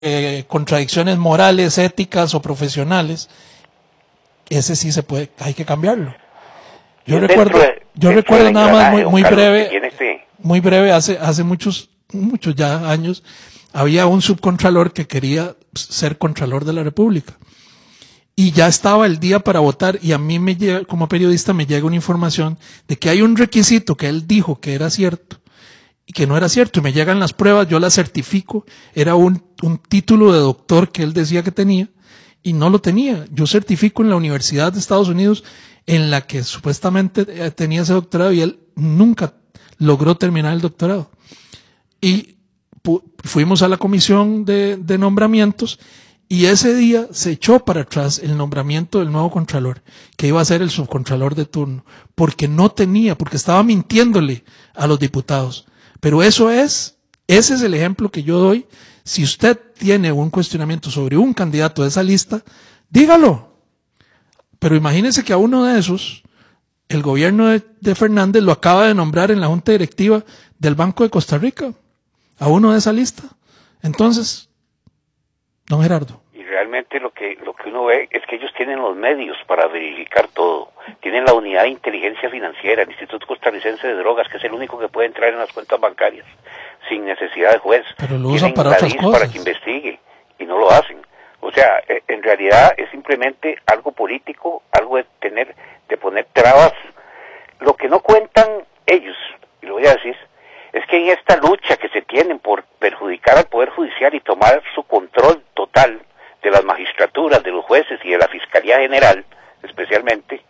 contradicciones morales, éticas o profesionales, ese sí se puede, hay que cambiarlo. Yo recuerdo nada más muy breve, hace muchos ya años, había un subcontralor que quería ser contralor de la República. Y ya estaba el día para votar y a mí como periodista me llega una información de que hay un requisito que él dijo que era cierto y que no era cierto, y me llegan las pruebas, yo las certifico, era un título de doctor que él decía que tenía y no lo tenía. Yo certifico en la Universidad de Estados Unidos en la que supuestamente tenía ese doctorado y él nunca logró terminar el doctorado. Y fuimos a la comisión de nombramientos y ese día se echó para atrás el nombramiento del nuevo contralor, que iba a ser el subcontralor de turno, porque estaba mintiéndole a los diputados. Pero ese es el ejemplo que yo doy. Si usted tiene un cuestionamiento sobre un candidato de esa lista, dígalo. Pero imagínese que a uno de esos, el gobierno de Fernández lo acaba de nombrar en la junta directiva del Banco de Costa Rica, a uno de esa lista. Entonces, don Gerardo. Y realmente lo que uno ve es que ellos tienen los medios para verificar todo. Tienen la unidad de inteligencia financiera, el Instituto Costarricense de Drogas, que es el único que puede entrar en las cuentas bancarias sin necesidad de juez. Pero lo usan para otras cosas. Para que investigue, y no lo hacen. O sea, en realidad es simplemente algo político, algo de poner trabas. Lo que no cuentan ellos, y lo voy a decir, es que en esta lucha que se tienen por perjudicar al Poder Judicial y tomar su control total de las magistraturas, de los jueces y de la Fiscalía General, especialmente,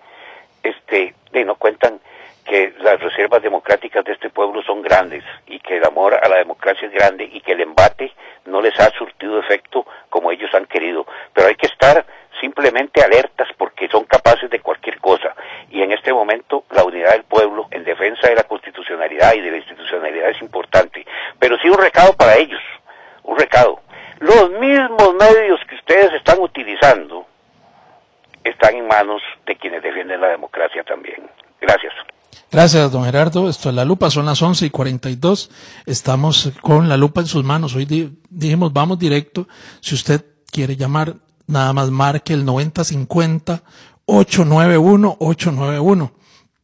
no cuentan que las reservas democráticas de este pueblo son grandes y que el amor a la democracia es grande y que el embate no les ha surtido efecto como ellos han querido. Pero hay que estar simplemente alertas porque son capaces de cualquier cosa. Y en este momento la unidad del pueblo en defensa de la constitucionalidad y de la institucionalidad es importante. Pero sí un recado para ellos, un recado. Los mismos medios que ustedes están utilizando están en manos de quienes defienden la democracia también. Gracias. Gracias, don Gerardo. Esto es La Lupa, son las 11:42. Estamos con La Lupa en sus manos. Hoy dijimos, vamos directo. Si usted quiere llamar, nada más marque el 9050-891-891.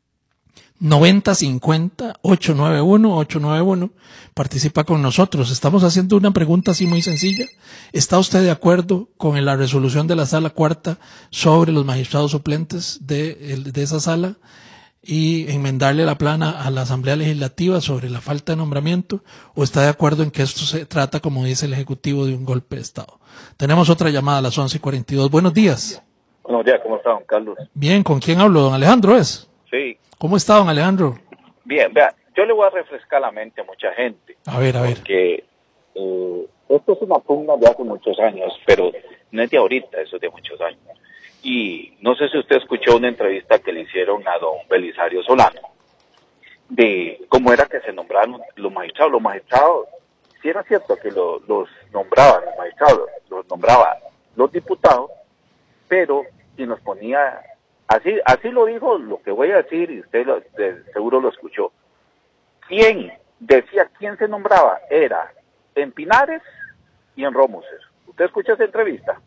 9050-891-891. Participa con nosotros. Estamos haciendo una pregunta así muy sencilla. ¿Está usted de acuerdo con la resolución de la Sala Cuarta sobre los magistrados suplentes de esa sala y enmendarle la plana a la Asamblea Legislativa sobre la falta de nombramiento? ¿O está de acuerdo en que esto se trata, como dice el Ejecutivo, de un golpe de Estado? Tenemos otra llamada a las 11:42. Buenos días. Buenos días, ¿cómo está, don Carlos? Bien, ¿con quién hablo? ¿Don Alejandro es? Sí. ¿Cómo está, don Alejandro? Bien, vea, yo le voy a refrescar la mente a mucha gente. A ver. Porque esto es una pugna de hace muchos años, pero no es de ahorita, eso es de muchos años. Y no sé si usted escuchó una entrevista que le hicieron a don Belisario Solano, de cómo era que se nombraban los magistrados. Los magistrados, sí era cierto que los nombraban los magistrados, los nombraban los diputados, pero quien los ponía... Así lo dijo, lo que voy a decir, y usted seguro lo escuchó. ¿Quién decía quién se nombraba? Era en Pinares y en Romuser. ¿Usted escuchó esa entrevista,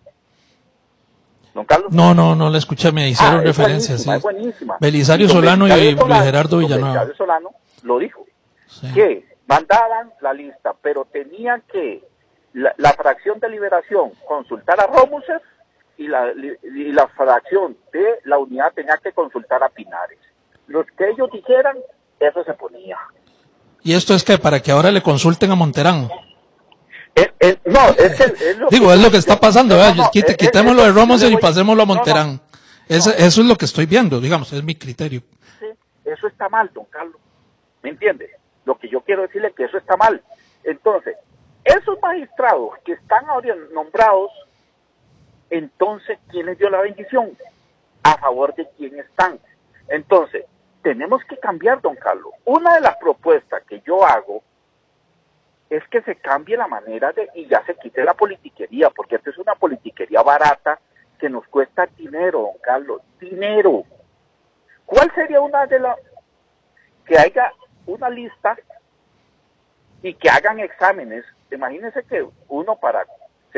don Carlos? No la escuché, me hicieron referencias. Es buenísima. Belisario Solano y Gerardo Villanueva. Belisario Solano lo dijo, sí, que mandaban la lista, pero tenían que la fracción de liberación consultar a Romuser y la fracción de la unidad tenía que consultar a Pinares. Los que ellos dijeran, eso se ponía. ¿Y esto es que para que ahora le consulten a Monterán? No, es lo que está pasando. Quitémoslo de Romuser y pasémoslo a Monterán. Eso es lo que estoy viendo, digamos, es mi criterio. Sí, eso está mal, don Carlos. ¿Me entiende? Lo que yo quiero decirle es que eso está mal. Entonces, esos magistrados que están ahora nombrados, entonces, ¿quién les dio la bendición? ¿A favor de quién están? Entonces, tenemos que cambiar, don Carlos. Una de las propuestas que yo hago es que se cambie la manera y ya se quite la politiquería, porque esta es una politiquería barata que nos cuesta dinero, don Carlos, dinero. ¿Cuál sería una de las... que haya una lista y que hagan exámenes? Imagínense que uno para